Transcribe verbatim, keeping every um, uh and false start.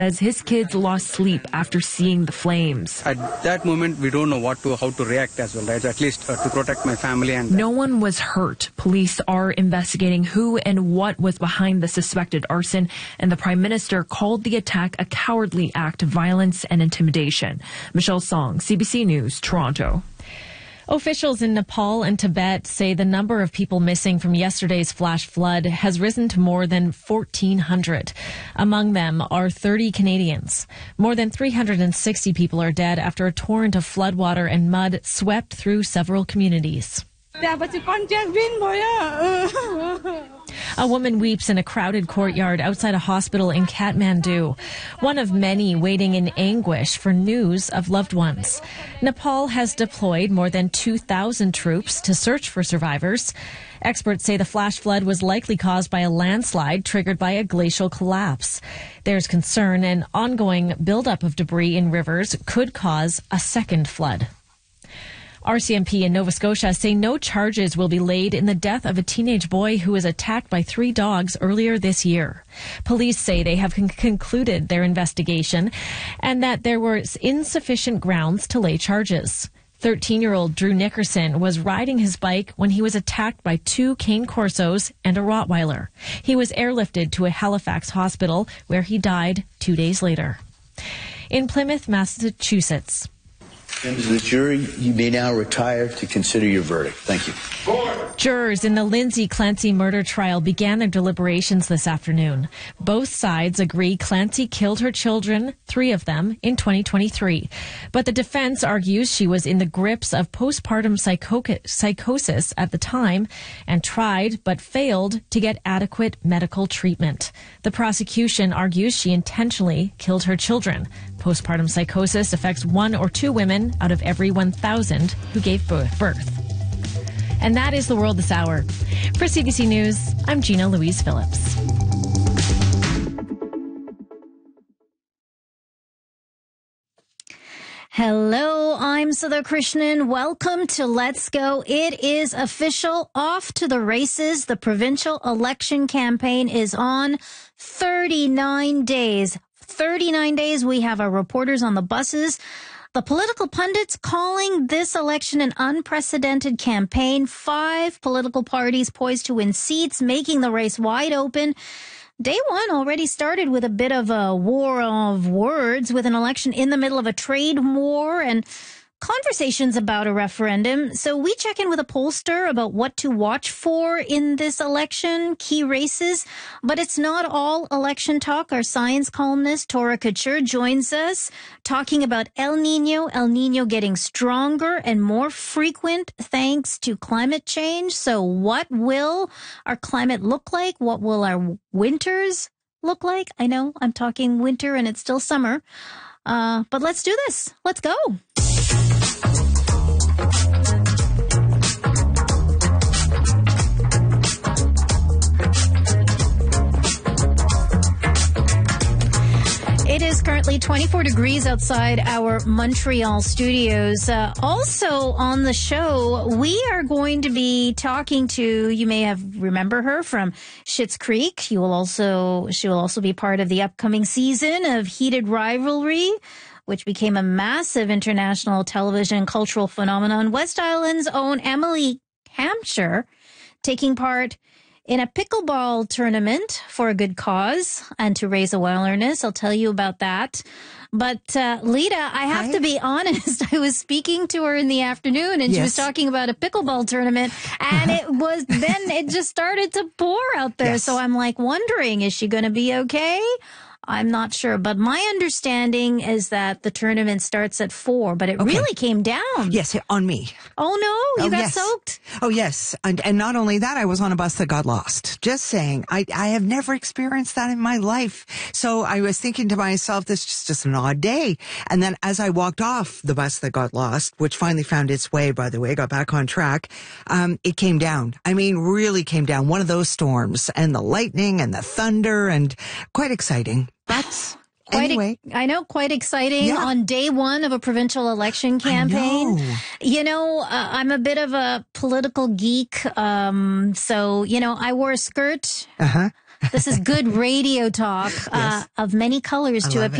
As his kids lost sleep after seeing the flames. At that moment, we don't know what to, how to react as well, right? At least uh, to protect my family. And no one was hurt. Police are investigating who and what was behind the suspected arson, and the Prime Minister called the attack a cowardly act of violence and intimidation. Michelle Song, C B C News, Toronto. Officials in Nepal and Tibet say the number of people missing from yesterday's flash flood has risen to more than fourteen hundred. Among them are thirty Canadians. More than three hundred sixty people are dead after a torrent of floodwater and mud swept through several communities. A woman weeps in a crowded courtyard outside a hospital in Kathmandu, one of many waiting in anguish for news of loved ones. Nepal has deployed more than two thousand troops to search for survivors. Experts say the flash flood was likely caused by a landslide triggered by a glacial collapse. There's concern an ongoing buildup of debris in rivers could cause a second flood. R C M P in Nova Scotia say no charges will be laid in the death of a teenage boy who was attacked by three dogs earlier this year. Police say they have con- concluded their investigation and that there was insufficient grounds to lay charges. thirteen-year-old Drew Nickerson was riding his bike when he was attacked by two cane corsos and a Rottweiler. He was airlifted to a Halifax hospital where he died two days later. In Plymouth, Massachusetts. Members of the jury, you may now retire to consider your verdict. Thank you. Jurors in the Lindsay Clancy murder trial began their deliberations this afternoon. Both sides agree Clancy killed her children, three of them, in twenty twenty-three. But the defense argues she was in the grips of postpartum psycho- psychosis at the time and tried but failed to get adequate medical treatment. The prosecution argues she intentionally killed her children. Postpartum psychosis affects one or two women out of every one thousand who gave birth. And that is the world this hour. For C B C News, I'm Gina Louise Phillips. Hello, I'm Sudha Krishnan. Welcome to Let's Go. It is official. Off to the races. The provincial election campaign is on. thirty-nine days. thirty-nine days. We have our reporters on the buses. The political pundits calling this election an unprecedented campaign. Five political parties poised to win seats, making the race wide open. Day one already started with a bit of a war of words, with an election in the middle of a trade war and conversations about a referendum. So we check in with a pollster about what to watch for in this election, key races. But it's not all election talk. Our science columnist, Tora Couture, joins us talking about El Nino, El Nino getting stronger and more frequent thanks to climate change. So what will our climate look like? What will our winters look like? I know I'm talking winter and it's still summer. Uh, but let's do this. Let's go. It is currently twenty-four degrees outside our Montreal studios. Uh, also on the show, we are going to be talking to, you may have remember her from Schitt's Creek. You will also, she will also be part of the upcoming season of Heated Rivalry, which became a massive international television cultural phenomenon. West Island's own Emily Hampshire taking part in a pickleball tournament for a good cause and to raise awareness. I'll tell you about that. But, uh, Lita, I have Hi. to be honest. I was speaking to her in the afternoon and yes. she was talking about a pickleball tournament and it was, then it just started to pour out there. Yes. So I'm like wondering, is she going to be okay? I'm not sure, but my understanding is that the tournament starts at four, but it okay. really came down. Yes, on me. Oh, no, you oh, got yes. soaked? Oh, yes. And, and not only that, I was on a bus that got lost. Just saying, I, I have never experienced that in my life. So I was thinking to myself, this is just an odd day. And then as I walked off the bus that got lost, which finally found its way, by the way, got back on track, um, it came down. I mean, really came down. One of those storms, and the lightning and the thunder, and quite exciting. But quite anyway. E- I know, quite exciting yeah. on day one of a provincial election campaign. Know. You know, uh, I'm a bit of a political geek. Um, so, you know, I wore a skirt. Uh-huh. This is good radio talk uh, Yes. of many colors I to love appear. it.